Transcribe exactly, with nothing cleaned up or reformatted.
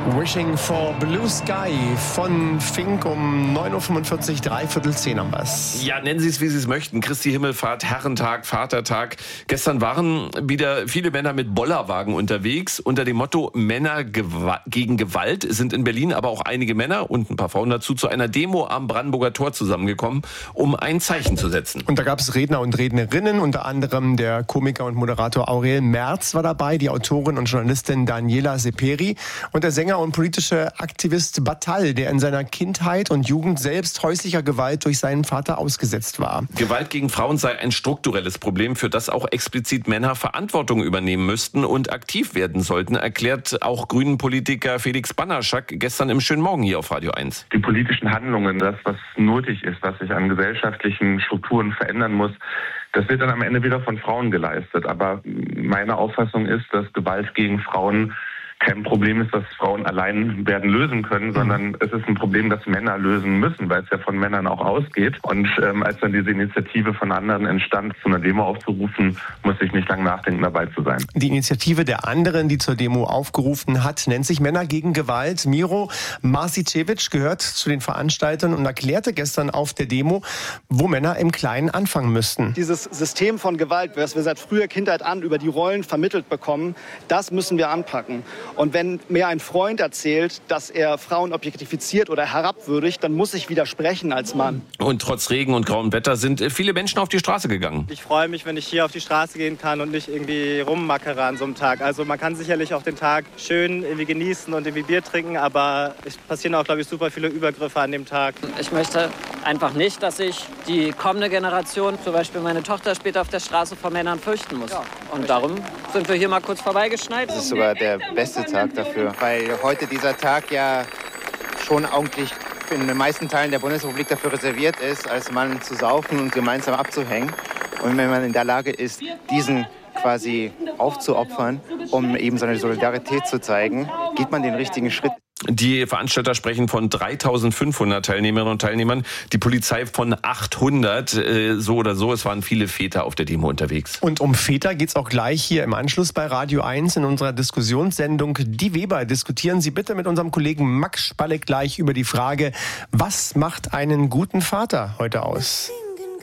Wishing for Blue Sky von Fink um neun Uhr fünfundvierzig, dreiviertel zehn am Bass. Ja, nennen Sie es, wie Sie es möchten. Christi Himmelfahrt, Herrentag, Vatertag. Gestern waren wieder viele Männer mit Bollerwagen unterwegs. Unter dem Motto Männer gewa- gegen Gewalt sind in Berlin aber auch einige Männer und ein paar Frauen dazu zu einer Demo am Brandenburger Tor zusammengekommen, um ein Zeichen zu setzen. Und da gab es Redner und Rednerinnen, unter anderem der Komiker und Moderator Aurel Merz war dabei, die Autorin und Journalistin Daniela Seperi und der Sänger und politische Aktivist Batal, der in seiner Kindheit und Jugend selbst häuslicher Gewalt durch seinen Vater ausgesetzt war. Gewalt gegen Frauen sei ein strukturelles Problem, für das auch explizit Männer Verantwortung übernehmen müssten und aktiv werden sollten, erklärt auch Grünen-Politiker Felix Bannerschak gestern im Schönen Morgen hier auf Radio eins. Die politischen Handlungen, das, was nötig ist, was sich an gesellschaftlichen Strukturen verändern muss, das wird dann am Ende wieder von Frauen geleistet. Aber meine Auffassung ist, dass Gewalt gegen Frauen kein Problem ist, was Frauen allein werden lösen können, sondern es ist ein Problem, das Männer lösen müssen, weil es ja von Männern auch ausgeht. Und ähm, als dann diese Initiative von anderen entstand, zu einer Demo aufzurufen, musste ich nicht lange nachdenken, dabei zu sein. Die Initiative der anderen, die zur Demo aufgerufen hat, nennt sich Männer gegen Gewalt. Miro Marsicevic gehört zu den Veranstaltern und erklärte gestern auf der Demo, wo Männer im Kleinen anfangen müssten. Dieses System von Gewalt, was wir seit früher Kindheit an über die Rollen vermittelt bekommen, das müssen wir anpacken. Und wenn mir ein Freund erzählt, dass er Frauen objektifiziert oder herabwürdigt, dann muss ich widersprechen als Mann. Und trotz Regen und grauem Wetter sind viele Menschen auf die Straße gegangen. Ich freue mich, wenn ich hier auf die Straße gehen kann und nicht irgendwie rummackere an so einem Tag. Also man kann sicherlich auch den Tag schön irgendwie genießen und irgendwie Bier trinken, aber es passieren auch, glaube ich, super viele Übergriffe an dem Tag. Ich möchte einfach nicht, dass sich die kommende Generation, zum Beispiel meine Tochter, später auf der Straße vor Männern fürchten muss. Und darum sind wir hier mal kurz vorbeigeschneit. Das ist sogar der beste Tag dafür, weil heute dieser Tag ja schon eigentlich in den meisten Teilen der Bundesrepublik dafür reserviert ist, als Mann zu saufen und gemeinsam abzuhängen. Und wenn man in der Lage ist, diesen quasi aufzuopfern, um eben seine Solidarität zu zeigen, geht man den richtigen Schritt. Die Veranstalter sprechen von dreitausendfünfhundert Teilnehmerinnen und Teilnehmern, die Polizei von achthundert. Äh, so oder so, es waren viele Väter auf der Demo unterwegs. Und um Väter geht's auch gleich hier im Anschluss bei Radio eins in unserer Diskussionssendung Die Weber. Diskutieren Sie bitte mit unserem Kollegen Max Spalleck gleich über die Frage, was macht einen guten Vater heute aus?